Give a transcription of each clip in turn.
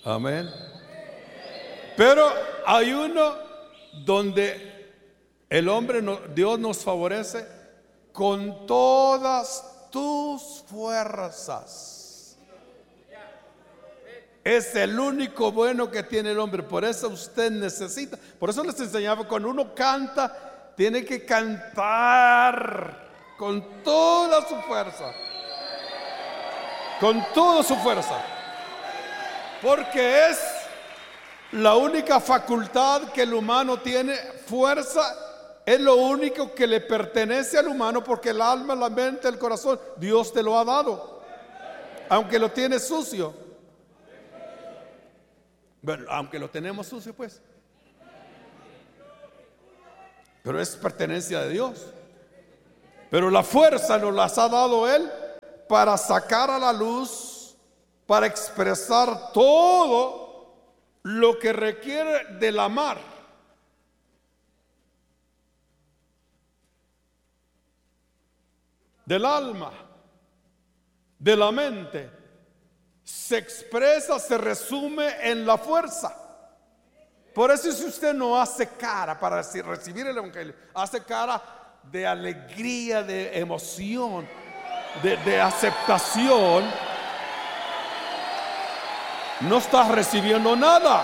Amén. Pero hay uno donde el hombre, Dios nos favorece con todas tus fuerzas. Es el único bueno que tiene el hombre. Por eso usted necesita. Por eso les enseñaba, cuando uno canta, tiene que cantar con toda su fuerza. Con toda su fuerza. Porque es la única facultad que el humano tiene. Fuerza es lo único que le pertenece al humano, porque el alma, la mente, el corazón, Dios te lo ha dado, aunque lo tienes sucio. Bueno, aunque lo tenemos sucio, pues, pero es pertenencia de Dios. Pero la fuerza nos las ha dado Él para sacar a la luz, para expresar todo lo que requiere del amar. Del alma, de la mente, se expresa, se resume en la fuerza. Por eso, si usted no hace cara para recibir el evangelio, hace cara de alegría, de emoción, de aceptación, no estás recibiendo nada.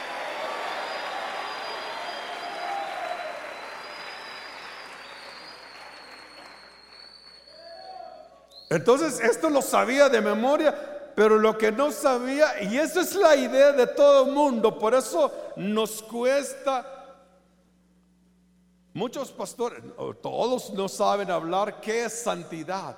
Entonces, esto lo sabía de memoria. Pero lo que no sabía, y esa es la idea de todo el mundo, por eso nos cuesta. Muchos pastores, todos no saben hablar qué es santidad.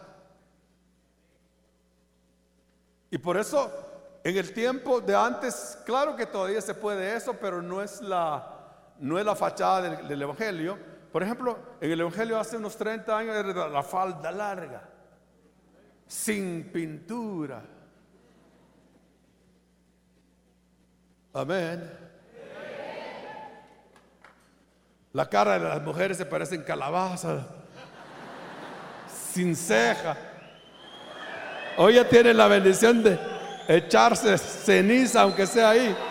Y por eso, en el tiempo de antes, claro que todavía se puede eso, pero no es la fachada del evangelio. Por ejemplo, en el evangelio hace unos 30 años era la falda larga, sin pintura. Amén. La cara de las mujeres se parecen calabazas, sin ceja. Hoy ya tienen la bendición de echarse ceniza, aunque sea ahí.